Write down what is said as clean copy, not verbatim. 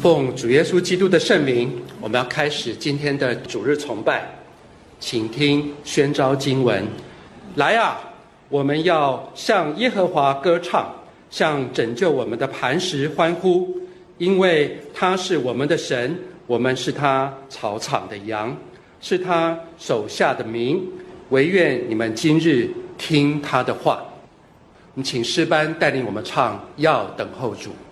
奉主耶稣基督的圣名，我们要开始今天的主日崇拜，请听宣召经文。来啊，我们要向耶和华歌唱，向拯救我们的磐石欢呼，因为他是我们的神，我们是他草场的羊，是他手下的民，惟愿你们今日听他的话。我们请诗班带领我们唱《要等候主》。